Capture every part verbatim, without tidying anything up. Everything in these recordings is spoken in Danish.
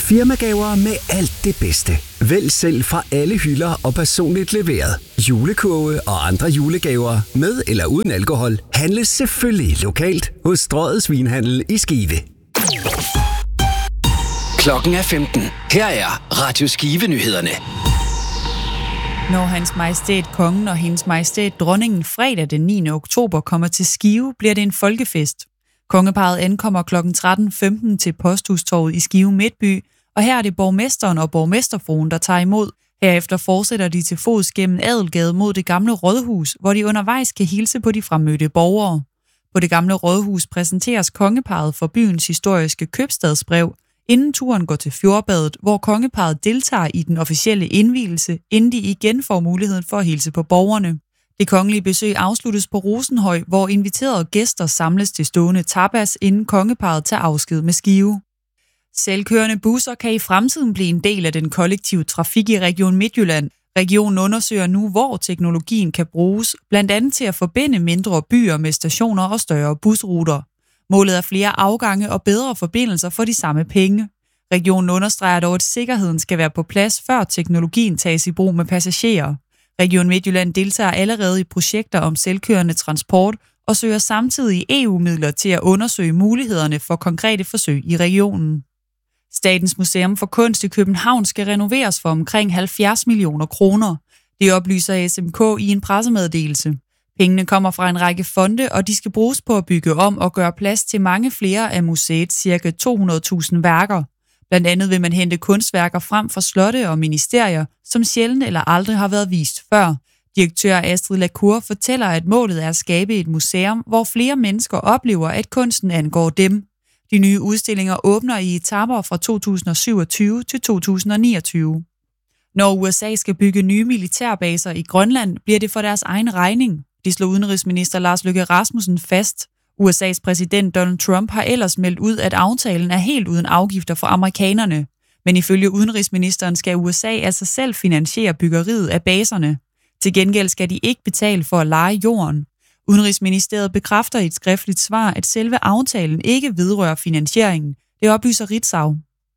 Firmagaver med alt det bedste. Vælg selv fra alle hylder og personligt leveret. Julekurve og andre julegaver med eller uden alkohol handles selvfølgelig lokalt hos Strøget Vinhandel i Skive. Klokken er femten. Her er Radio Skive-nyhederne. Når Hans Majestæt Kongen og Hendes Majestæt Dronningen fredag den niende oktober kommer til Skive, bliver det en folkefest. Kongeparret ankommer klokken tretten femten til Posthustorvet i Skive Midtby, og her er det borgmesteren og borgmesterfruen, der tager imod. Herefter fortsætter de til fods gennem Adelgade mod det gamle rådhus, hvor de undervejs kan hilse på de fremmødte borgere. På det gamle rådhus præsenteres kongeparret for byens historiske købstadsbrev, inden turen går til Fjordbadet, hvor kongeparret deltager i den officielle indvielse, inden de igen får muligheden for at hilse på borgerne. Det kongelige besøg afsluttes på Rosenhøj, hvor inviterede gæster samles til stående tapas, inden kongeparret tager afsked med Skive. Selvkørende busser kan i fremtiden blive en del af den kollektive trafik i Region Midtjylland. Regionen undersøger nu, hvor teknologien kan bruges, blandt andet til at forbinde mindre byer med stationer og større busruter. Målet er flere afgange og bedre forbindelser for de samme penge. Regionen understreger dog, at sikkerheden skal være på plads, før teknologien tages i brug med passagerer. Region Midtjylland deltager allerede i projekter om selvkørende transport og søger samtidig E U-midler til at undersøge mulighederne for konkrete forsøg i regionen. Statens Museum for Kunst i København skal renoveres for omkring halvfjerds millioner kroner. Det oplyser S M K i en pressemeddelelse. Pengene kommer fra en række fonde, og de skal bruges på at bygge om og gøre plads til mange flere af museets ca. to hundrede tusind værker. Blandt andet vil man hente kunstværker frem fra slotte og ministerier, som sjældent eller aldrig har været vist før. Direktør Astrid Lacour fortæller, at målet er at skabe et museum, hvor flere mennesker oplever, at kunsten angår dem. De nye udstillinger åbner i etaper fra to tusind syvogtyve til to tusind niogtyve. Når U S A skal bygge nye militærbaser i Grønland, bliver det for deres egen regning. Det slog udenrigsminister Lars Løkke Rasmussen fast. U S A's præsident Donald Trump har ellers meldt ud, at aftalen er helt uden afgifter for amerikanerne. Men ifølge udenrigsministeren skal U S A altså selv finansiere byggeriet af baserne. Til gengæld skal de ikke betale for at leje jorden. Udenrigsministeriet bekræfter i et skriftligt svar, at selve aftalen ikke vedrører finansieringen. Det oplyser Ritzau.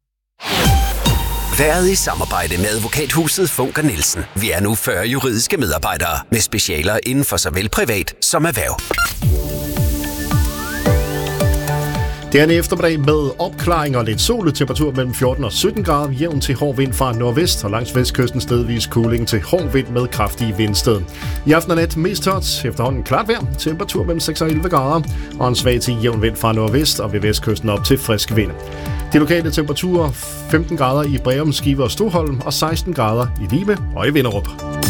Været i samarbejde med advokathuset Funker Nielsen. Vi er nu fyrre juridiske medarbejdere med specialer inden for såvel privat som erhverv. Det er en eftermiddag med opklaring og lidt sol, temperatur mellem fjorten og sytten grader, jævn til hård vind fra nordvest og langs vestkysten stedvis kuling til hård vind med kraftige vindstød. I aften og nat mest tørt, efterhånden klart vejr, temperatur mellem seks og elleve grader og en svag til jævn vind fra nordvest og ved vestkysten op til frisk vind. De lokale temperaturer femten grader i Breum, Skive og Stoholm og seksten grader i Vibe og i Vinderup.